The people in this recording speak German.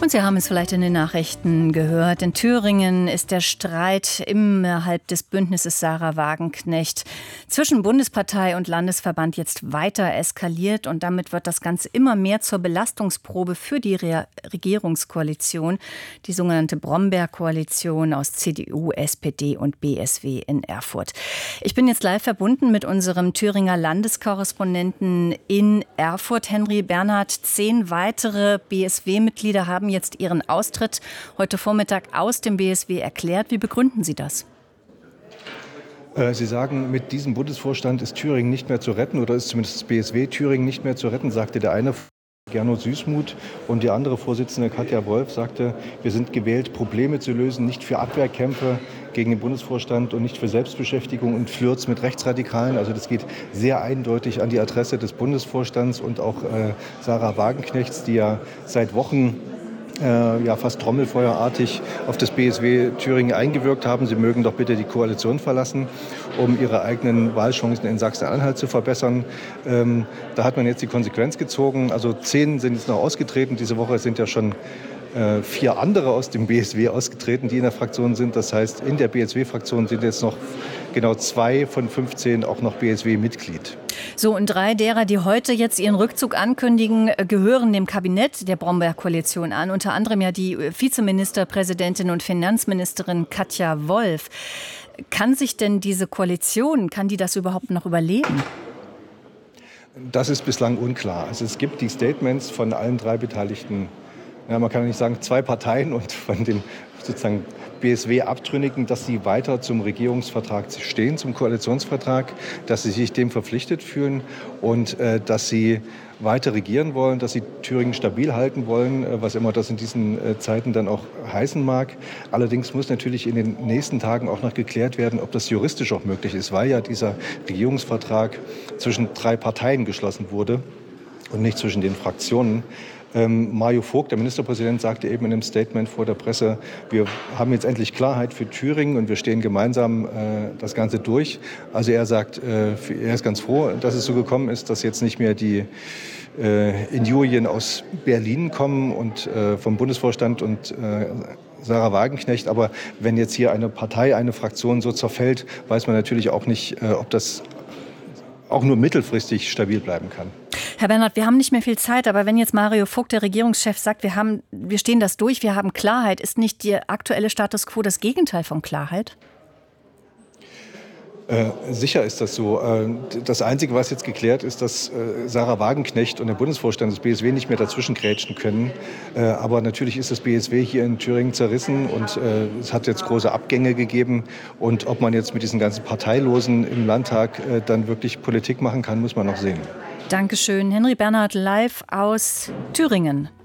Und Sie haben es vielleicht in den Nachrichten gehört. In Thüringen ist der Streit innerhalb des Bündnisses Sahra Wagenknecht zwischen Bundespartei und Landesverband jetzt weiter eskaliert. Und damit wird das Ganze immer mehr zur Belastungsprobe für die Regierungskoalition, die sogenannte Brombeer-Koalition aus CDU, SPD und BSW in Erfurt. Ich bin jetzt live verbunden mit unserem Thüringer Landeskorrespondenten in Erfurt, Henry Bernhard. 10 weitere BSW-Mitglieder haben jetzt ihren Austritt heute Vormittag aus dem BSW erklärt. Wie begründen Sie das? Sie sagen, mit diesem Bundesvorstand ist Thüringen nicht mehr zu retten oder ist zumindest das BSW Thüringen nicht mehr zu retten, sagte der eine, Gernot Süßmuth, und die andere Vorsitzende Katja Wolf sagte, wir sind gewählt, Probleme zu lösen, nicht für Abwehrkämpfe gegen den Bundesvorstand und nicht für Selbstbeschäftigung und Flirts mit Rechtsradikalen. Also das geht sehr eindeutig an die Adresse des Bundesvorstands und auch Sahra Wagenknechts, die ja seit Wochen fast trommelfeuerartig auf das BSW Thüringen eingewirkt haben. Sie mögen doch bitte die Koalition verlassen, um ihre eigenen Wahlchancen in Sachsen-Anhalt zu verbessern. Da hat man jetzt die Konsequenz gezogen. Also 10 sind jetzt noch ausgetreten. Diese Woche sind ja schon 4 andere aus dem BSW ausgetreten, die in der Fraktion sind. Das heißt, in der BSW-Fraktion sind jetzt noch genau 2 von 15 auch noch BSW-Mitglied. So, und 3 derer, die heute jetzt ihren Rückzug ankündigen, gehören dem Kabinett der Brombeer-Koalition an. Unter anderem ja die Vizeministerpräsidentin und Finanzministerin Katja Wolf. Kann sich denn diese Koalition, kann die das überhaupt noch überleben? Das ist bislang unklar. Also es gibt die Statements von allen 3 Beteiligten. Ja, man kann nicht sagen 2 Parteien und von den sozusagen BSW-Abtrünnigen, dass sie weiter zum Regierungsvertrag stehen, zum Koalitionsvertrag, dass sie sich dem verpflichtet fühlen und dass sie weiter regieren wollen, dass sie Thüringen stabil halten wollen, was immer das in diesen Zeiten dann auch heißen mag. Allerdings muss natürlich in den nächsten Tagen auch noch geklärt werden, ob das juristisch auch möglich ist, weil ja dieser Regierungsvertrag zwischen 3 Parteien geschlossen wurde und nicht zwischen den Fraktionen. Mario Vogt, der Ministerpräsident, sagte eben in einem Statement vor der Presse, wir haben jetzt endlich Klarheit für Thüringen und wir stehen gemeinsam das Ganze durch. Also er sagt, er ist ganz froh, dass es so gekommen ist, dass jetzt nicht mehr die Injurien aus Berlin kommen und vom Bundesvorstand und Sahra Wagenknecht. Aber wenn jetzt hier eine Partei, eine Fraktion so zerfällt, weiß man natürlich auch nicht, ob das auch nur mittelfristig stabil bleiben kann. Herr Bernhard, wir haben nicht mehr viel Zeit, aber wenn jetzt Mario Vogt, der Regierungschef, sagt, wir stehen das durch, wir haben Klarheit, ist nicht der aktuelle Status quo das Gegenteil von Klarheit? Sicher ist das so. Das Einzige, was jetzt geklärt ist, dass Sahra Wagenknecht und der Bundesvorstand des BSW nicht mehr dazwischen grätschen können. Aber natürlich ist das BSW hier in Thüringen zerrissen und es hat jetzt große Abgänge gegeben. Und ob man jetzt mit diesen ganzen Parteilosen im Landtag dann wirklich Politik machen kann, muss man noch sehen. Dankeschön. Henry Bernhard live aus Thüringen.